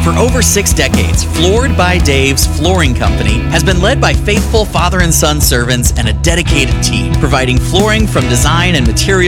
For over 6 decades, Floored by Dave's Flooring Company has been led by faithful father and son servants and a dedicated team, providing flooring from design and material